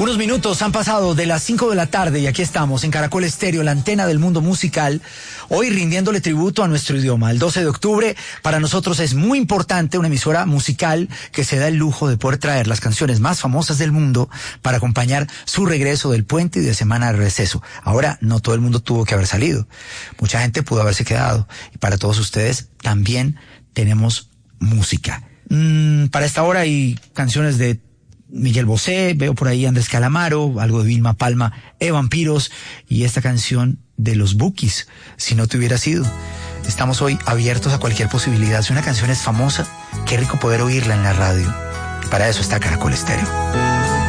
Unos minutos han pasado de las 5 de la tarde y aquí estamos en Caracol Estéreo, la antena del mundo musical, hoy rindiéndole tributo a nuestro idioma. El 12 de octubre para nosotros es muy importante, una emisora musical que se da el lujo de poder traer las canciones más famosas del mundo para acompañar su regreso del puente y de semana de receso. Ahora, no todo el mundo tuvo que haber salido. Mucha gente pudo haberse quedado. Y para todos ustedes también tenemos música. Para esta hora hay canciones de Miguel Bosé, veo por ahí Andrés Calamaro, algo de Vilma Palma, Vampiros y esta canción de los Bukis, Si no te hubiera sido. Estamos hoy abiertos a cualquier posibilidad. Si una canción es famosa, qué rico poder oírla en la radio. Para eso está Caracol Estéreo.